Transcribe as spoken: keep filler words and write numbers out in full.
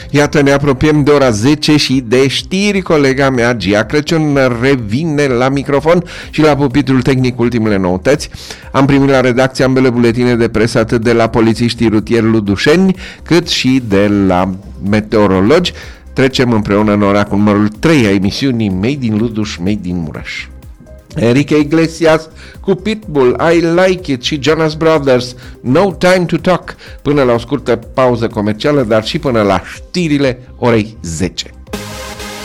Iată, ne apropiem de ora zece și de știri. Colega mea, Gia Crăciun, revine la microfon și la pupitrul tehnic ultimele noutăți. Am primit la redacție ambele buletine de presă, atât de la polițiștii rutieri ludușeni, cât și de la meteorologi. Trecem împreună în ora cu numărul trei a emisiunii Made in Luduș, Made in Mureș. Enrique Iglesias cu Pitbull, I Like It, și Jonas Brothers, No Time to Talk, până la o scurtă pauză comercială, dar și până la știrile orei zece.